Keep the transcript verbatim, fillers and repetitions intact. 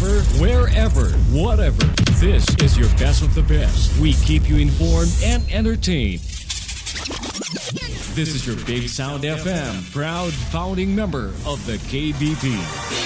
whenever, wherever, whatever. This is your best of the best. We keep you informed and entertained. This is your Big Sound F M, proud founding member of the K B P.